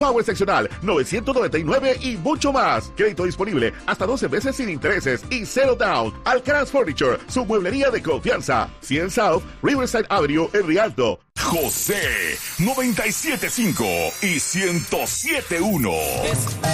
Power seccional 999 y mucho más. Crédito disponible hasta 12 veces sin intereses y cero down. Alcaraz Furniture, su mueblería de confianza. 100 South Riverside Avenue en Rialto. José 97.5 y 107.1.